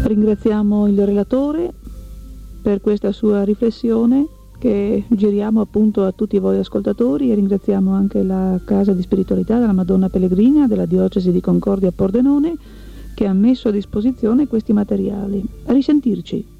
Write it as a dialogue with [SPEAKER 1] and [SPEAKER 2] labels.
[SPEAKER 1] Ringraziamo il relatore per questa sua riflessione che giriamo appunto a tutti voi ascoltatori, e ringraziamo anche la Casa di Spiritualità della Madonna Pellegrina della Diocesi di Concordia Pordenone che ha messo a disposizione questi materiali. A risentirci.